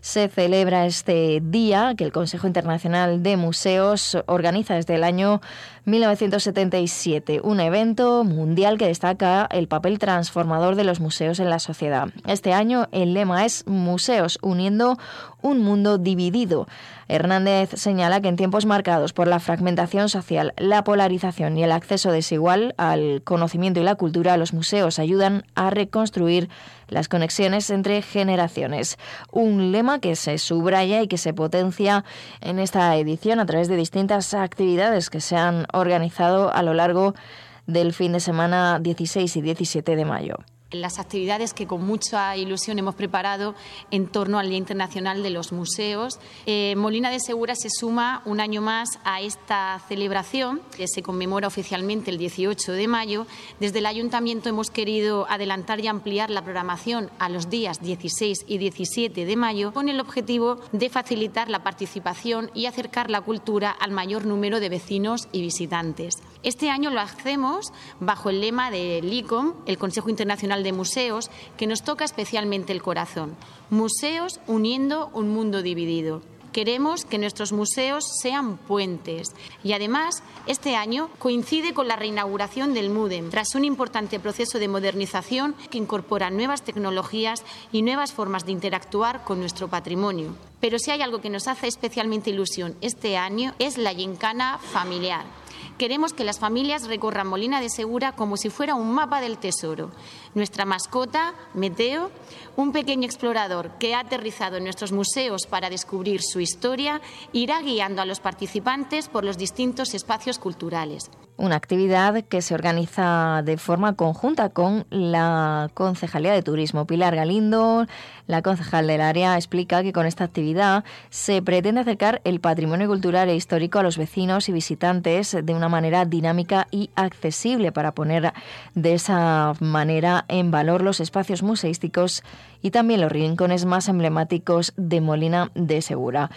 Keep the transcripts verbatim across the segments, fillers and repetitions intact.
se celebra este día que el Consejo Internacional de Museos organiza desde el año mil novecientos setenta y siete, un evento mundial que destaca el papel transformador de los museos en la sociedad. Este año el lema es Museos, uniendo un mundo dividido. Hernández señala que en tiempos marcados por la fragmentación social, la polarización y el acceso desigual al conocimiento y la cultura, los museos ayudan a reconstruir las conexiones entre generaciones. Un lema que se subraya y que se potencia en esta edición a través de distintas actividades que se han organizado a lo largo del fin de semana dieciséis y diecisiete de mayo. Las actividades que con mucha ilusión hemos preparado en torno al Día Internacional de los Museos. Eh, Molina de Segura se suma un año más a esta celebración que se conmemora oficialmente el dieciocho de mayo. Desde el Ayuntamiento hemos querido adelantar y ampliar la programación a los días dieciséis y diecisiete de mayo con el objetivo de facilitar la participación y acercar la cultura al mayor número de vecinos y visitantes. Este año lo hacemos bajo el lema del I C O M, el Consejo Internacional de Museos, que nos toca especialmente el corazón. Museos uniendo un mundo dividido. Queremos que nuestros museos sean puentes y además este año coincide con la reinauguración del MUDEM tras un importante proceso de modernización que incorpora nuevas tecnologías y nuevas formas de interactuar con nuestro patrimonio. Pero si hay algo que nos hace especialmente ilusión este año es la gincana familiar. Queremos que las familias recorran Molina de Segura como si fuera un mapa del tesoro. Nuestra mascota, Meteo, un pequeño explorador que ha aterrizado en nuestros museos para descubrir su historia, irá guiando a los participantes por los distintos espacios culturales. Una actividad que se organiza de forma conjunta con la Concejalía de Turismo. Pilar Galindo, la concejal del área, explica que con esta actividad se pretende acercar el patrimonio cultural e histórico a los vecinos y visitantes de una manera dinámica y accesible para poner de esa manera en valor los espacios museísticos y también los rincones más emblemáticos de Molina de Segura.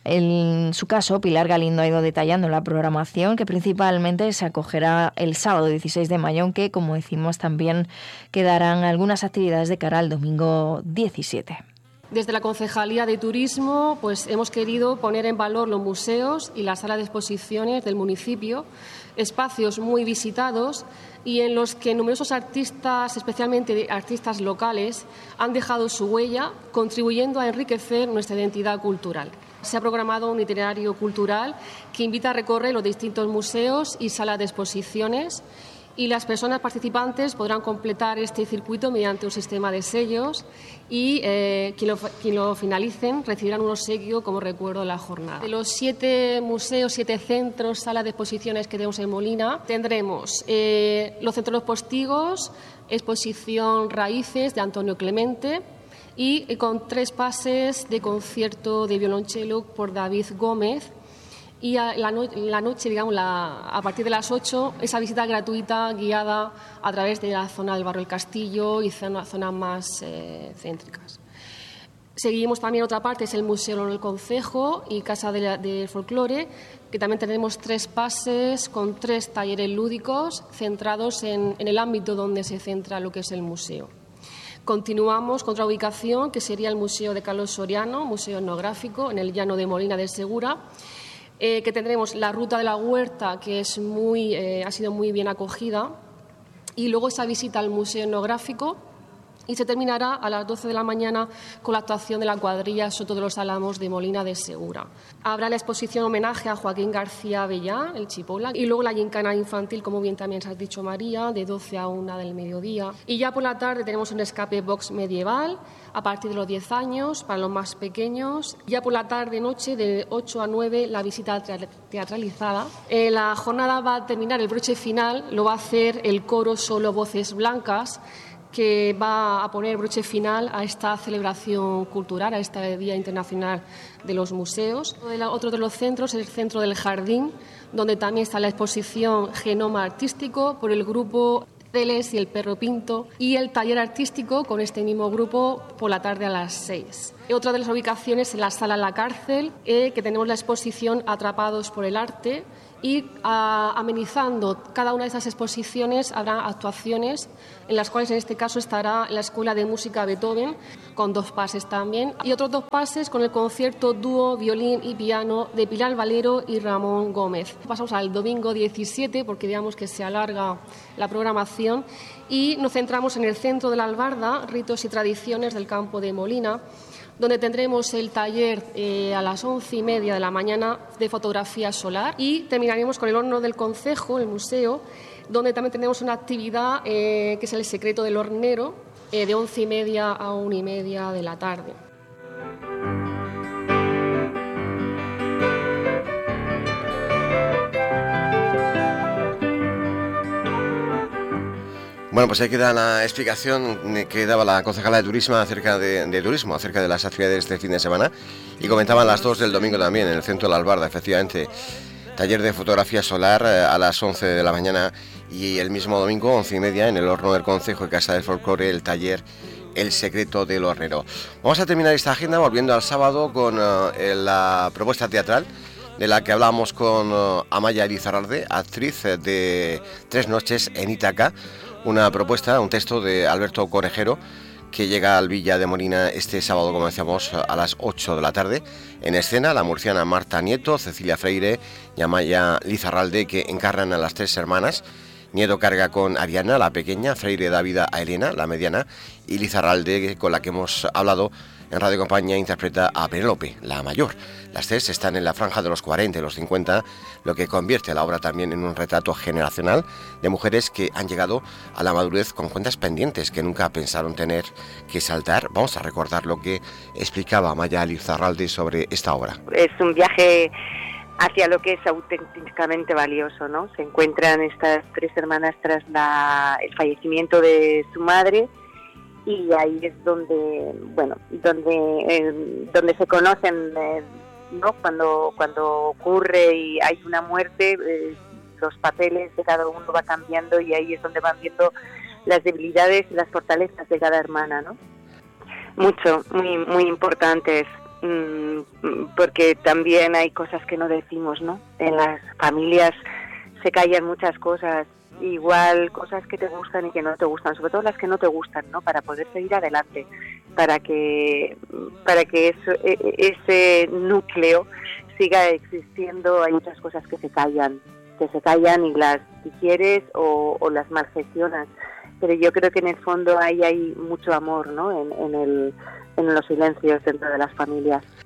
En su caso, Pilar Galindo ha ido detallando la programación que principalmente se acogerá el sábado dieciséis de mayo, aunque, como decimos, también quedarán algunas actividades de cara al domingo diecisiete. Desde la Concejalía de Turismo pues, hemos querido poner en valor los museos y las salas de exposiciones del municipio, espacios muy visitados y en los que numerosos artistas, especialmente artistas locales, han dejado su huella, contribuyendo a enriquecer nuestra identidad cultural. Se ha programado un itinerario cultural que invita a recorrer los distintos museos y salas de exposiciones y las personas participantes podrán completar este circuito mediante un sistema de sellos y eh, quien, lo, quien lo finalicen recibirán un obsequio como recuerdo de la jornada. De los siete museos, siete centros, salas de exposiciones que tenemos en Molina, tendremos eh, los centros Los Postigos, exposición Raíces de Antonio Clemente, y con tres pases de concierto de violonchelo por David Gómez. Y a la, no, la noche, digamos, la, a partir de las ocho, esa visita gratuita guiada a través de la zona del Barrio del Castillo y zonas zona más eh, céntricas. Seguimos también otra parte, es el Museo del Concejo y Casa del de Folclore, que también tenemos tres pases con tres talleres lúdicos centrados en, en el ámbito donde se centra lo que es el museo. Continuamos con otra ubicación, que sería el Museo de Carlos Soriano, museo etnográfico, en el llano de Molina de Segura, eh, que tendremos la Ruta de la Huerta, que es muy, eh, ha sido muy bien acogida, y luego esa visita al Museo Etnográfico, y se terminará a las doce de la mañana con la actuación de la cuadrilla Soto de los Álamos de Molina de Segura. Habrá la exposición homenaje a Joaquín García Bellá, el Chipola, y luego la gincana infantil, como bien también se ha dicho María, de doce a una del mediodía. Y ya por la tarde tenemos un escape box medieval a partir de los diez años para los más pequeños. Ya por la tarde-noche de ocho a nueve la visita teatralizada. Eh, la jornada va a terminar, el broche final lo va a hacer el coro Solo Voces Blancas, que va a poner broche final a esta celebración cultural, a este Día Internacional de los Museos. Otro de los centros es el Centro del Jardín, donde también está la exposición Genoma Artístico por el grupo Celes y el Perro Pinto, y el taller artístico con este mismo grupo por la tarde a las seis. Otra de las ubicaciones es la Sala La Cárcel, eh, que tenemos la exposición Atrapados por el Arte, y a, amenizando cada una de esas exposiciones habrá actuaciones en las cuales en este caso estará la Escuela de Música Beethoven con dos pases también y otros dos pases con el concierto dúo violín y piano de Pilar Valero y Ramón Gómez. Pasamos al domingo diecisiete porque digamos que se alarga la programación y nos centramos en el centro de la Albarda, ritos y tradiciones del campo de Molina, donde tendremos el taller eh, a las once y media de la mañana de fotografía solar y terminaremos con el horno del concejo, el museo, donde también tenemos una actividad eh, que es el secreto del hornero, eh, de once y media a una y media de la tarde. Bueno, pues ahí queda la explicación que daba la concejala de turismo acerca de, de turismo, acerca de las actividades de este fin de semana. Y comentaban las dos del domingo también, en el centro de la Albarda, efectivamente. Taller de fotografía solar a las once de la mañana y el mismo domingo, once y media, en el horno del Concejo y Casa del Folclore, el taller El secreto del hornero. Vamos a terminar esta agenda volviendo al sábado con uh, la propuesta teatral de la que hablábamos con uh, Amaya Lizarralde, actriz de Tres noches en Ítaca. Una propuesta, un texto de Alberto Conejero, que llega al Villa de Molina este sábado, como decíamos, a las ocho de la tarde. En escena, la murciana Marta Nieto, Cecilia Freire y Amaya Lizarralde, que encarnan a las tres hermanas. Nieto carga con Ariana, la pequeña, Freire da vida a Elena, la mediana, y Lizarralde, con la que hemos hablado en Radio Compañía, interpreta a Penélope, la mayor. Las tres están en la franja de los cuarenta y los cincuenta, lo que convierte la obra también en un retrato generacional de mujeres que han llegado a la madurez con cuentas pendientes que nunca pensaron tener que saltar. Vamos a recordar lo que explicaba Amaya Lizarralde sobre esta obra. Es un viaje hacia lo que es auténticamente valioso, ¿no? Se encuentran estas tres hermanas tras la, el fallecimiento de su madre, y ahí es donde, bueno, donde eh, donde se conocen, eh, ¿no? Cuando cuando ocurre y hay una muerte, eh, los papeles de cada uno va cambiando y ahí es donde van viendo las debilidades y las fortalezas de cada hermana, ¿no? Mucho, muy muy importantes, mmm, porque también hay cosas que no decimos, ¿no? En las familias se callan muchas cosas. Igual cosas que te gustan y que no te gustan, sobre todo las que no te gustan, ¿no? Para poder seguir adelante, para que para que eso, ese núcleo siga existiendo. Hay muchas cosas que se callan, que se callan y las digieres o, o las malgestionas, pero yo creo que en el fondo ahí hay mucho amor, ¿no? En, en el en los silencios dentro de las familias.